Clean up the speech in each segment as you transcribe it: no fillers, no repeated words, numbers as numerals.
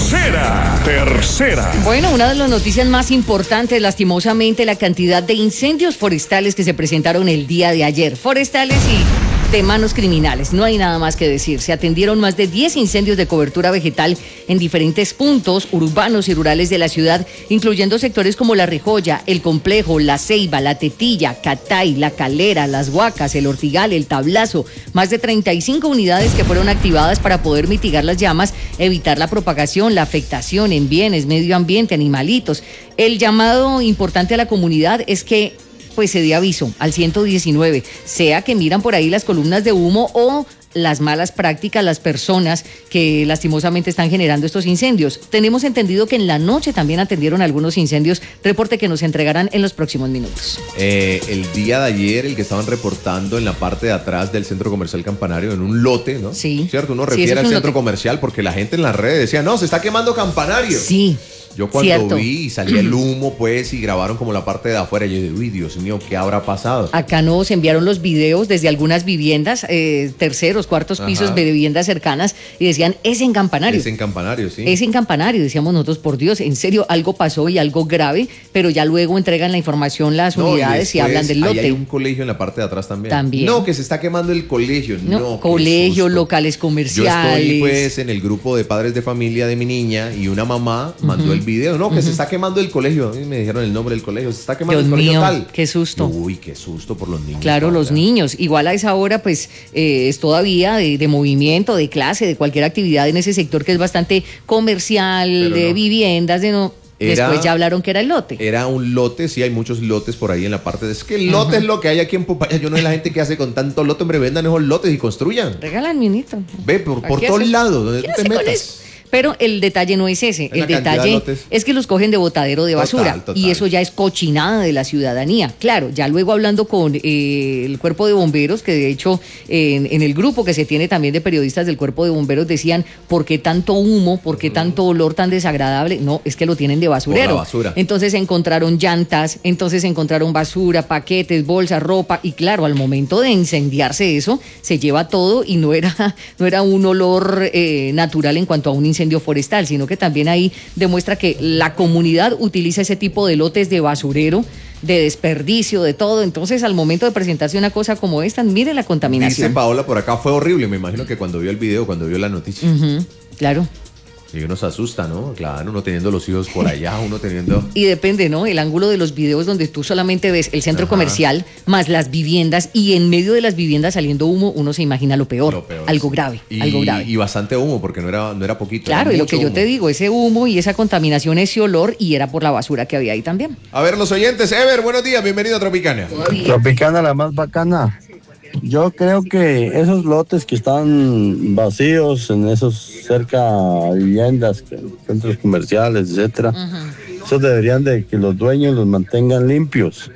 Tercera. Bueno, una de las noticias más importantes, lastimosamente, la cantidad de incendios forestales que se presentaron el día de ayer. Forestales y de manos criminales, no hay nada más que decir. Se atendieron más de 10 incendios de cobertura vegetal en diferentes puntos urbanos y rurales de la ciudad, incluyendo sectores como La Rejoya, El Complejo, La Ceiba, La Tetilla, Catay, La Calera, Las Huacas, El Ortigal, El Tablazo. Más de 35 unidades que fueron activadas para poder mitigar las llamas, evitar la propagación, la afectación en bienes, medio ambiente, animalitos. El llamado importante a la comunidad es que pues se dé aviso al 119, sea que miran por ahí las columnas de humo o las malas prácticas, las personas que lastimosamente están generando estos incendios. Tenemos entendido que en la noche también atendieron algunos incendios, reporte que nos entregarán en los próximos minutos. El día de ayer, el que estaban reportando en la parte de atrás del Centro Comercial Campanario, en un lote, ¿no? Sí. ¿Cierto? Uno refiere al centro comercial porque la gente en las redes decía, no, se está quemando Campanario. Sí. Yo cuando vi y salía el humo, pues, y grabaron como la parte de afuera, yo dije, uy, Dios mío, ¿qué habrá pasado? Acá nos enviaron los videos desde algunas viviendas, terceros, cuartos pisos de viviendas cercanas, y decían, es en Campanario. Es en Campanario, sí. Es en Campanario, decíamos nosotros, por Dios, en serio, algo pasó y algo grave, pero ya luego entregan la información las unidades y hablan del lote. Ahí hay un colegio en la parte de atrás también. No, que se está quemando el colegio. No, colegio, locales comerciales. Yo estoy, pues, en el grupo de padres de familia de mi niña y una mamá mandó el video, no, que se está quemando el colegio. A mí me dijeron el nombre del colegio, se está quemando el colegio tal. Qué susto. Uy, qué susto por los niños. Claro, los niños. Igual a esa hora, pues, es todavía de movimiento, de clase, de cualquier actividad en ese sector que es bastante comercial, de viviendas, de no. Después ya hablaron que era el lote. Era un lote, sí, hay muchos lotes por ahí en la parte de... Es que el lote es lo que hay aquí en Popaya. Yo no sé la gente que hace con tanto lote, hombre, vendan esos lotes y construyan. Regalan, minito. Ve, por todos lados, donde tú te metas. Pero el detalle no es ese, el detalle es que los cogen de botadero de basura. Total. Y eso ya es cochinada de la ciudadanía. Claro, ya luego hablando con el cuerpo de bomberos, que de hecho en el grupo que se tiene también de periodistas del cuerpo de bomberos decían, ¿por qué tanto humo? ¿Por qué tanto olor tan desagradable? No, es que lo tienen de basurero. Por la basura. Entonces encontraron llantas, entonces encontraron basura, paquetes, bolsas, ropa, y claro, al momento de incendiarse eso, se lleva todo y no era un olor natural en cuanto a un incendio forestal, sino que también ahí demuestra que la comunidad utiliza ese tipo de lotes de basurero, de desperdicio, de todo. Entonces, al momento de presentarse una cosa como esta, mire la contaminación. Dice Paola por acá, fue horrible. Me imagino que cuando vio el video, cuando vio la noticia. Claro. Y uno se asusta, ¿no? Claro, uno teniendo los hijos por allá, uno teniendo... Y depende, ¿no? El ángulo de los videos donde tú solamente ves el centro comercial más las viviendas y en medio de las viviendas saliendo humo, uno se imagina lo peor algo grave, algo grave. Y bastante humo, porque no era poquito. Claro, y lo que yo te digo, ese humo y esa contaminación, ese olor, y era por la basura que había ahí también. A ver, los oyentes, Ever, buenos días, bienvenido a Tropicana. Tropicana, la más bacana. Yo creo que esos lotes que están vacíos en esos cerca de viviendas, centros comerciales, etcétera, esos deberían de que los dueños los mantengan limpios.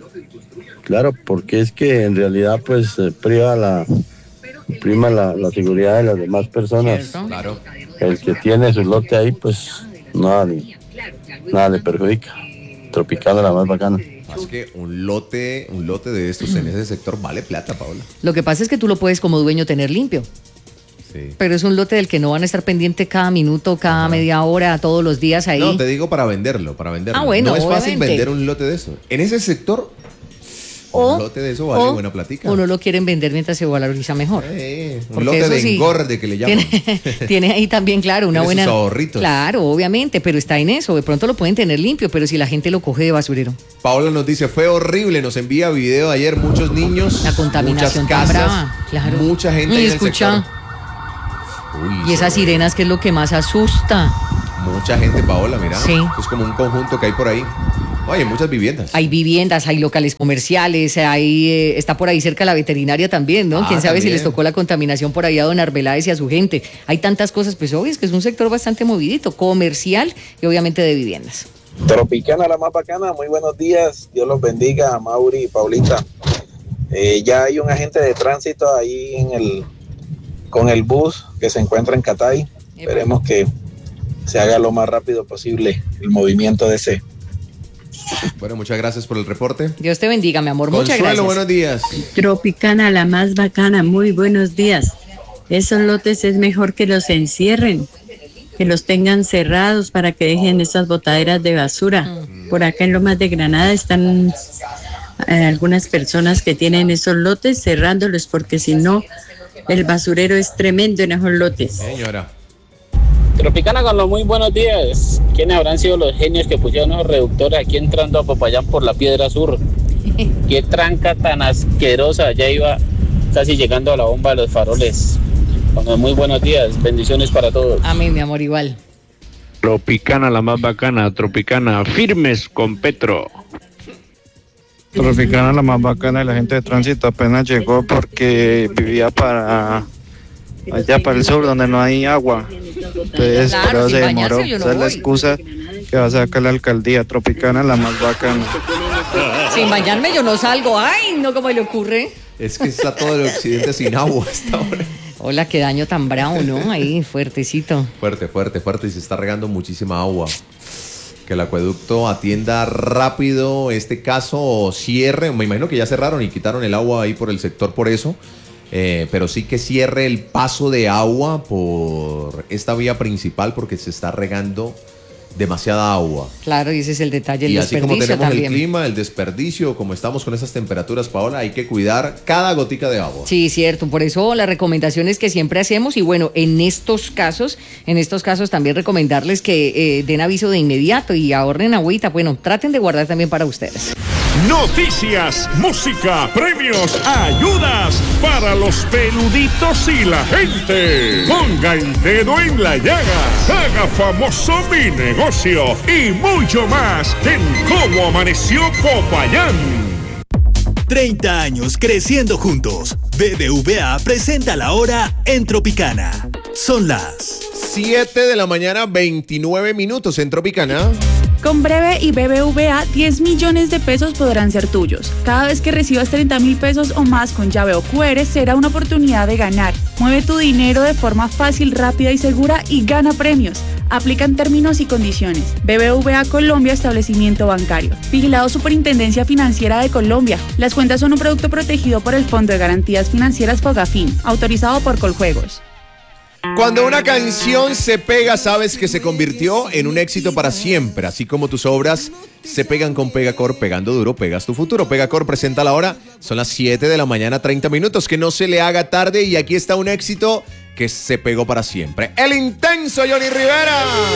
Claro, porque es que en realidad pues prima la seguridad de las demás personas. Claro. El que tiene su lote ahí pues nada le perjudica. Tropicana, la más bacana. Es que un lote de estos en ese sector vale plata, Paola. Lo que pasa es que tú lo puedes como dueño tener limpio. Sí. Pero es un lote del que no van a estar pendiente cada minuto, cada media hora, todos los días ahí. No, te digo para venderlo. Ah, bueno, no es fácil vender un lote de eso. En ese sector, un lote de eso vale buena platica. O no lo quieren vender mientras se valoriza mejor. Un lote de engorde que le llaman. Tiene ahí también, claro, una buena... sus ahorritos. Claro, obviamente, pero está en eso. De pronto lo pueden tener limpio, pero si la gente lo coge de basurero. Paola nos dice, fue horrible, nos envía video de ayer, muchos niños, la contaminación muchas casas, brava, claro. Mucha gente en el sector. Y esas sirenas que es lo que más asusta. Mucha gente, Paola, mira. Sí. Es como un conjunto que hay por ahí. Oye, muchas viviendas. Hay viviendas, hay locales comerciales, está por ahí cerca la veterinaria también, ¿no? Quién sabe si les tocó la contaminación por ahí a don Arbeláez y a su gente. Hay tantas cosas, pues obvio, es que es un sector bastante movidito, comercial y obviamente de viviendas. Tropicana, la más bacana, muy buenos días, Dios los bendiga, Mauri y Paulita. Ya hay un agente de tránsito ahí con el bus que se encuentra en Catay. Esperemos que se haga lo más rápido posible el movimiento de ese. Bueno, muchas gracias por el reporte. Dios te bendiga, mi amor, muchas gracias. gracias. Buenos días. Tropicana, la más bacana, muy buenos días. Esos lotes es mejor que los encierren. que los tengan cerrados para que dejen esas botaderas de basura. Por acá en Lomas de Granada están algunas personas que tienen esos lotes cerrándolos porque si no, el basurero es tremendo en esos lotes. Señora. Tropicana con los muy buenos días. ¿Quiénes habrán sido los genios que pusieron esos reductores aquí entrando a Popayán por la Piedra Sur? Qué tranca tan asquerosa, ya iba casi llegando a la bomba de los faroles. Con los muy buenos días, bendiciones para todos. Amén, mi amor, igual. Tropicana, la más bacana, Tropicana, firmes con Petro. Tropicana, la más bacana, y la gente de tránsito apenas llegó porque vivía para allá para el sur donde no hay agua. Entonces, Claro, pero sin se bañarse demoró. yo no Esa es la voy. excusa que va a sacar la alcaldía. Tropicana, la más bacana. Sin bañarme yo no salgo. Ay, no, ¿cómo le ocurre? Es que está todo el occidente sin agua hasta ahora. Hola, qué daño tan bravo, ¿no? Ahí, fuertecito. Fuerte, fuerte, fuerte. Y se está regando muchísima agua. Que el acueducto atienda rápido este caso o cierre. Me imagino que ya cerraron y quitaron el agua ahí por el sector por eso. Pero sí que cierre el paso de agua por esta vía principal porque se está regando demasiada agua. Claro, y ese es el detalle, el Y así como desperdicio tenemos también. el clima, el desperdicio, como estamos con esas temperaturas, Paola, hay que cuidar cada gotica de agua. Sí, cierto. Por eso las recomendaciones que siempre hacemos y bueno, en estos casos también recomendarles que den aviso de inmediato y ahorren agüita. Bueno, traten de guardar también para ustedes. Noticias, música, premios, ayudas para los peluditos y la gente. Ponga el dedo en la llaga, haga famoso mi negocio y mucho más en Cómo Amaneció Popayán. 30 años creciendo juntos. BBVA presenta la hora en Tropicana. Son las 7 de la mañana, 29 minutos en Tropicana. Con Breve y BBVA, 10 millones de pesos podrán ser tuyos. Cada vez que recibas 30.000 pesos o más con llave o QR, será una oportunidad de ganar. Mueve tu dinero de forma fácil, rápida y segura y gana premios. Aplican términos y condiciones. BBVA Colombia, establecimiento bancario. Vigilado Superintendencia Financiera de Colombia. Las cuentas son un producto protegido por el Fondo de Garantías Financieras Fogafín, autorizado por Coljuegos. Cuando una canción se pega, sabes que se convirtió en un éxito para siempre. Así como tus obras se pegan con Pegacor, pegando duro, pegas tu futuro. Pegacor presenta la hora. Son las 7 de la mañana, 30 minutos. Que no se le haga tarde y aquí está un éxito que se pegó para siempre. El intenso Johnny Rivera.